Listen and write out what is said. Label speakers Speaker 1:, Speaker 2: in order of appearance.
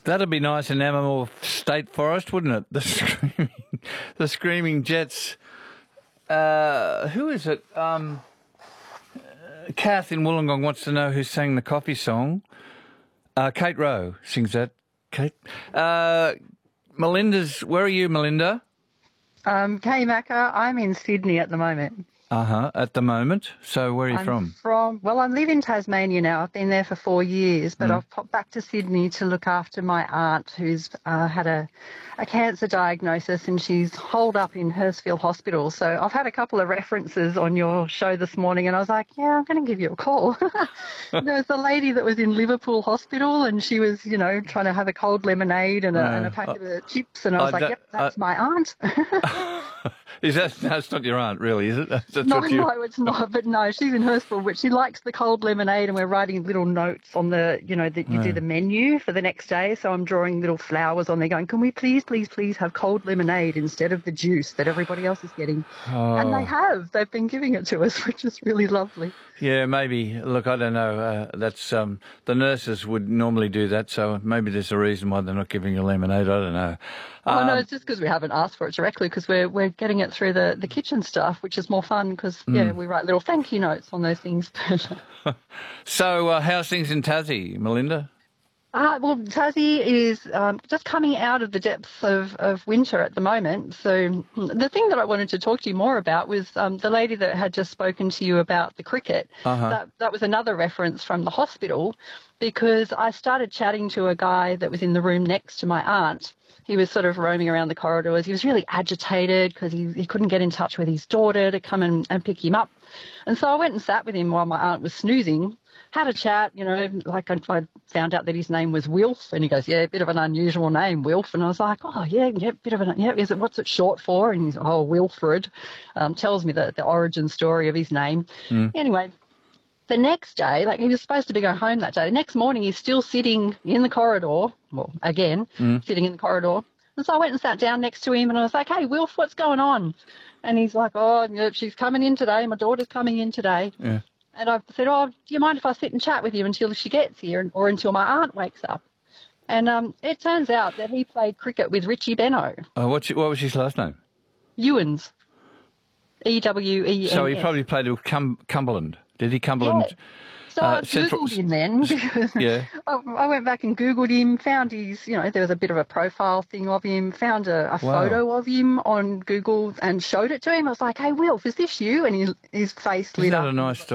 Speaker 1: That'd be nice in Amamore State Forest, wouldn't it? The Screaming Jets. Who is it? Kath in Wollongong wants to know who sang the coffee song. Kate Rowe sings that. Kate. Melinda's. Where are you, Melinda?
Speaker 2: Kay Macca, I'm in Sydney at the moment.
Speaker 1: At the moment. So where are you from?
Speaker 2: Well, I live in Tasmania now. I've been there for 4 years, but I've popped back to Sydney to look after my aunt who's had a cancer diagnosis, and she's holed up in Hurstville Hospital. So I've had a couple of references on your show this morning, and I was like, yeah, I'm going to give you a call. There was a lady that was in Liverpool Hospital, and she was, trying to have a cold lemonade and a packet of chips, and I was like, yep, that's my aunt.
Speaker 1: That's not your aunt, really, is it?
Speaker 2: No, it's not. But no, she's in Hurstville, but she likes the cold lemonade, and we're writing little notes on the, that you do the menu for the next day. So I'm drawing little flowers on there going, can we please have cold lemonade instead of the juice that everybody else is getting? Oh. And they have. They've been giving it to us, which is really lovely.
Speaker 1: Yeah, maybe. Look, I don't know. That's the nurses would normally do that, so maybe there's a reason why they're not giving you lemonade. I don't know.
Speaker 2: No, it's just because we haven't asked for it directly, because we're getting it through the kitchen staff, which is more fun because, we write little thank you notes on those things.
Speaker 1: So how's things in Tassie, Melinda?
Speaker 2: Well, Tassie is just coming out of the depths of winter at the moment. So the thing that I wanted to talk to you more about was the lady that had just spoken to you about the cricket. That was another reference from the hospital, because I started chatting to a guy that was in the room next to my aunt. He was sort of roaming around the corridors. He was really agitated because he couldn't get in touch with his daughter to come and pick him up. And so I went and sat with him while my aunt was snoozing, had a chat, like I found out that his name was Wilf, and he goes, yeah, a bit of an unusual name, Wilf. And I was like, oh, yeah, bit of an, what's it short for? And he's, Wilfred, tells me the origin story of his name. Anyway, the next day, he was supposed to be going home that day. The next morning, he's still sitting in the corridor, sitting in the corridor. And so I went and sat down next to him, and I was like, hey, Wilf, what's going on? And he's like, she's coming in today. My daughter's coming in today. Yeah. And I said, do you mind if I sit and chat with you until she gets here or until my aunt wakes up? And it turns out that he played cricket with Richie Beno.
Speaker 1: What was his last name?
Speaker 2: Ewens. Ewens.
Speaker 1: So he probably played with Cumberland. Did he? Cumberland?
Speaker 2: Yeah. So I Googled him then, because I went back and Googled him, found his, there was a bit of a profile thing of him, found a photo of him on Google and showed it to him. I was like, hey, Wilf, is this you? And his face lit up.
Speaker 1: Isn't that a nice story?